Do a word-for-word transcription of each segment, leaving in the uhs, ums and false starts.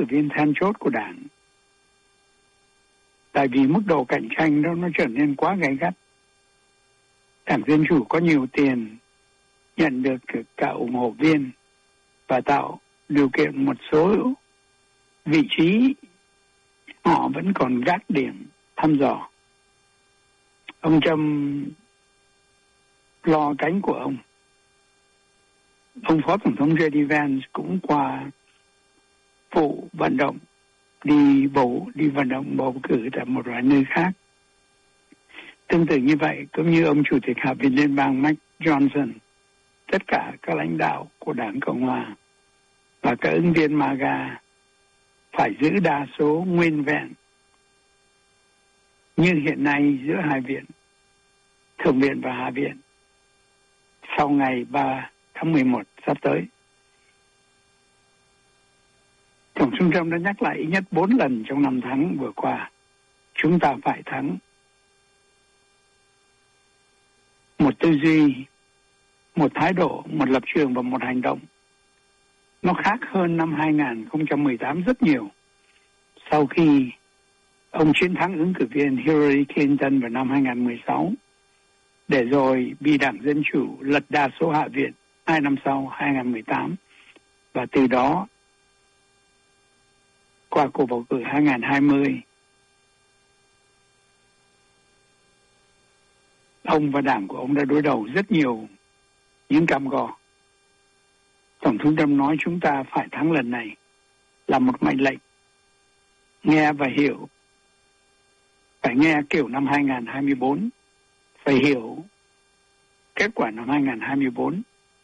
cử viên then chốt của đảng. Tại vì mức độ cạnh tranh đó nó trở nên quá gay gắt. Đảng Dân Chủ có nhiều tiền, nhận được cả ủng hộ viên và tạo điều kiện một số vị trí họ vẫn còn gác điểm thăm dò. Ông Trump lo cánh của ông. Ông Phó Tổng thống giê đê Vance cũng qua vụ vận động đi bầu đi vận động bầu cử tại một vài nơi khác. Tương tự như vậy, cũng như ông Chủ tịch Hạ viện Liên bang Mike Johnson, tất cả các lãnh đạo của Đảng Cộng Hòa và các ứng viên MAGA phải giữ đa số nguyên vẹn như hiện nay giữa hai viện, Thượng viện và Hạ viện, sau ngày ba tháng mười một sắp tới. Tổng thống Trump đã nhắc lại ít nhất bốn lần trong năm tháng vừa qua, chúng ta phải thắng. Một tư duy, một thái độ, một lập trường và một hành động. Nó khác hơn năm hai không một tám rất nhiều. Sau khi ông chiến thắng ứng cử viên Hillary Clinton vào năm hai không một sáu, để rồi bị Đảng Dân Chủ lật đa số Hạ viện hai năm sau, hai không một tám, và từ đó qua cuộc bầu cử hai không hai không, ông và đảng của ông đã đối đầu rất nhiều những cam go. Tổng thống Trump nói chúng ta phải thắng lần này là một mệnh lệnh. Nghe và hiểu. Phải nghe kiểu năm hai không hai tư, phải hiểu kết quả năm hai không hai tư.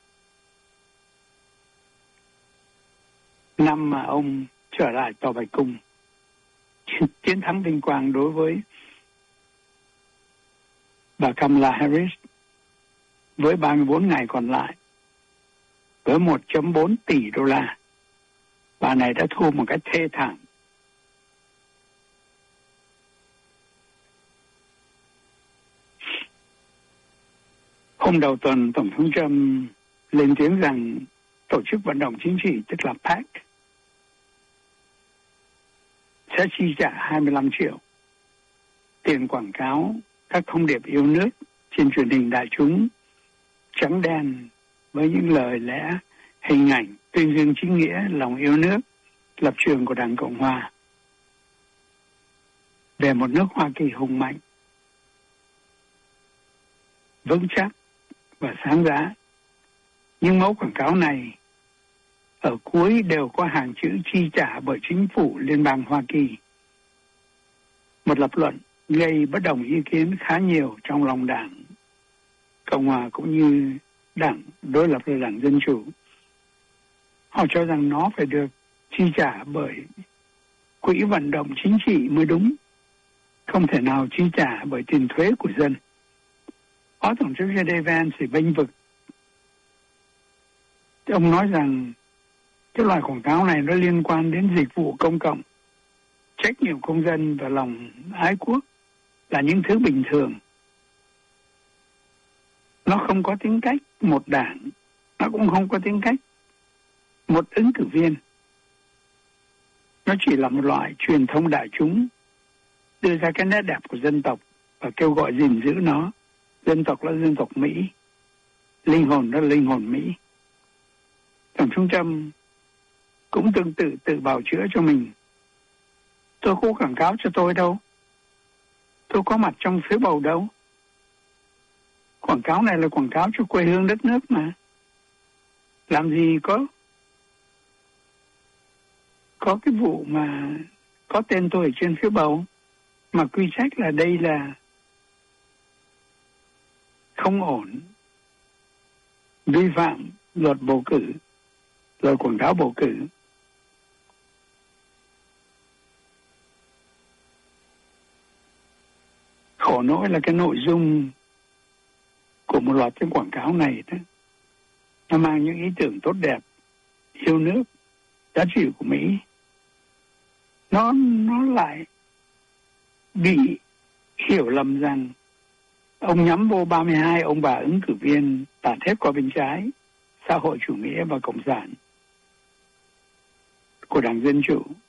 Năm mà ông trở lại Tòa Bạch Cung, chiến thắng vinh quang đối với bà Kamala Harris với ba mươi bốn ngày còn lại, với một phẩy bốn tỷ đô la. Bà này đã thua một cách thê thảm. Hôm đầu tuần, Tổng thống Trump lên tiếng rằng tổ chức vận động chính trị, tức là PAC, sẽ chi trả hai mươi lăm triệu tiền quảng cáo các thông điệp yêu nước trên truyền hình đại chúng trắng đen với những lời lẽ, hình ảnh tuyên dương chính nghĩa, lòng yêu nước, lập trường của Đảng Cộng Hòa về một nước Hoa Kỳ hùng mạnh, vững chắc và sáng giá. Nhưng mẫu quảng cáo này ở cuối đều có hàng chữ chi trả bởi chính phủ Liên bang Hoa Kỳ. Một lập luận gây bất đồng ý kiến khá nhiều trong lòng Đảng Cộng Hòa cũng như đảng đối lập với Đảng Dân Chủ. Họ cho rằng nó phải được chi trả bởi quỹ vận động chính trị mới đúng, không thể nào chi trả bởi tiền thuế của dân. Phó Tổng thống giê đê Vance thì bênh vực. Ông nói rằng cái loại quảng cáo này nó liên quan đến dịch vụ công cộng, trách nhiệm công dân và lòng ái quốc là những thứ bình thường. Nó không có tính cách một đảng, nó cũng không có tính cách một ứng cử viên. Nó chỉ là một loại truyền thông đại chúng đưa ra cái nét đẹp của dân tộc và kêu gọi gìn giữ nó. Dân tộc là dân tộc Mỹ, linh hồn đó là linh hồn Mỹ. Tổng thống Trump cũng tương tự tự bào chữa cho mình. Tôi không quảng cáo cho tôi đâu. Tôi có mặt trong phiếu bầu đâu. Quảng cáo này là quảng cáo cho quê hương đất nước mà. Làm gì có có cái vụ mà có tên tôi ở trên phiếu bầu mà quy trách là đây là không ổn, vi phạm luật bầu cử, luật quảng cáo bầu cử. Khổ nỗi là cái nội dung của một loạt cái quảng cáo này đó, nó mang những ý tưởng tốt đẹp, yêu nước, giá trị của Mỹ. Nó, nó lại bị hiểu lầm rằng ông nhắm vô ba mươi hai ông bà ứng cử viên tạt hết qua bên trái, xã hội chủ nghĩa và cộng sản của Đảng Dân Chủ,